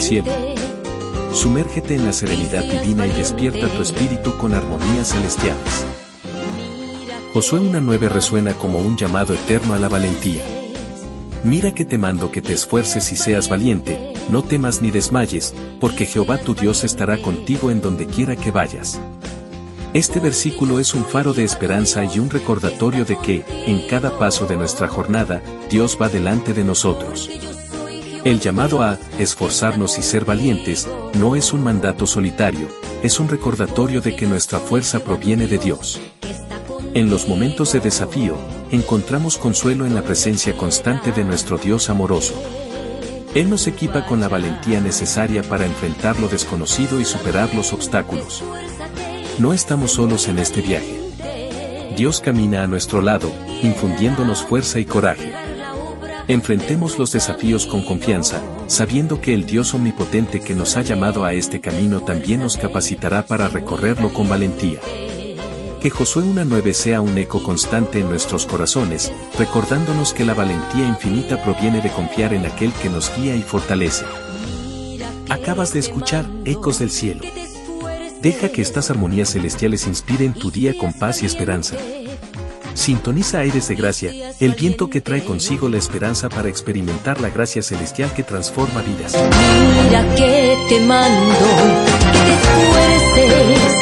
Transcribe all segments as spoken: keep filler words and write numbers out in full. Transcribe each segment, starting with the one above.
cielo. Sumérgete en la serenidad divina y despierta tu espíritu con armonías celestiales. Josué uno nueve resuena como un llamado eterno a la valentía. Mira que te mando que te esfuerces y seas valiente, no temas ni desmayes, porque Jehová tu Dios estará contigo en donde quiera que vayas. Este versículo es un faro de esperanza y un recordatorio de que, en cada paso de nuestra jornada, Dios va delante de nosotros. El llamado a esforzarnos y ser valientes no es un mandato solitario, es un recordatorio de que nuestra fuerza proviene de Dios. En los momentos de desafío, encontramos consuelo en la presencia constante de nuestro Dios amoroso. Él nos equipa con la valentía necesaria para enfrentar lo desconocido y superar los obstáculos. No estamos solos en este viaje. Dios camina a nuestro lado, infundiéndonos fuerza y coraje. Enfrentemos los desafíos con confianza, sabiendo que el Dios omnipotente que nos ha llamado a este camino también nos capacitará para recorrerlo con valentía. Que Josué uno nueve sea un eco constante en nuestros corazones, recordándonos que la valentía infinita proviene de confiar en aquel que nos guía y fortalece. Acabas de escuchar Ecos del Cielo. Deja que estas armonías celestiales inspiren tu día con paz y esperanza. Sintoniza Aires de Gracia, el viento que trae consigo la esperanza para experimentar la gracia celestial que transforma vidas. Mira que te mando, que te esfuerces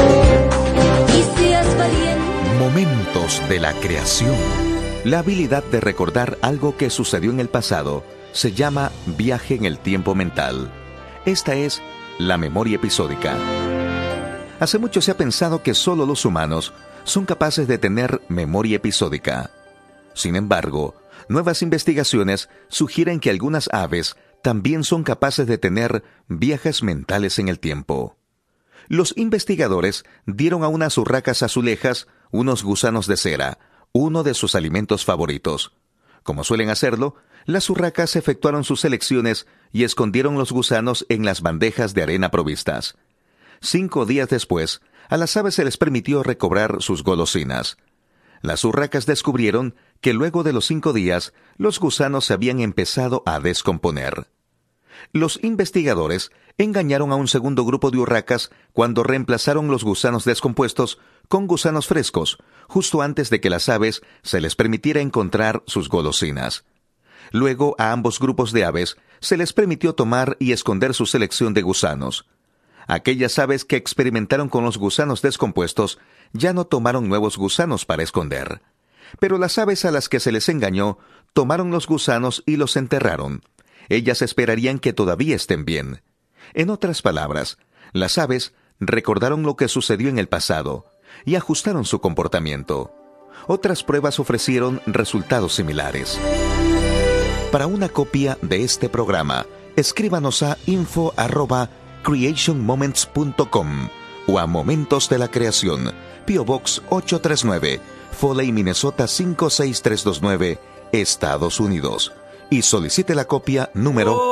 y seas valiente. Momentos de la creación. La habilidad de recordar algo que sucedió en el pasado se llama viaje en el tiempo mental. Esta es la memoria episódica. Hace mucho se ha pensado que solo los humanos son capaces de tener memoria episódica. Sin embargo, nuevas investigaciones sugieren que algunas aves también son capaces de tener viajes mentales en el tiempo. Los investigadores dieron a unas urracas azulejas unos gusanos de cera, uno de sus alimentos favoritos. Como suelen hacerlo, las urracas efectuaron sus selecciones y escondieron los gusanos en las bandejas de arena provistas. Cinco días después, a las aves se les permitió recobrar sus golosinas. Las urracas descubrieron que luego de los cinco días, los gusanos se habían empezado a descomponer. Los investigadores engañaron a un segundo grupo de urracas cuando reemplazaron los gusanos descompuestos con gusanos frescos, justo antes de que las aves se les permitiera encontrar sus golosinas. Luego, a ambos grupos de aves se les permitió tomar y esconder su selección de gusanos. Aquellas aves que experimentaron con los gusanos descompuestos ya no tomaron nuevos gusanos para esconder. Pero las aves a las que se les engañó tomaron los gusanos y los enterraron. Ellas esperarían que todavía estén bien. En otras palabras, las aves recordaron lo que sucedió en el pasado y ajustaron su comportamiento. Otras pruebas ofrecieron resultados similares. Para una copia de este programa, escríbanos a info arroba creation moments punto com o a Momentos de la Creación, P O Box ocho tres nueve, Foley, Minnesota cinco seis tres dos nueve, Estados Unidos, y solicite la copia número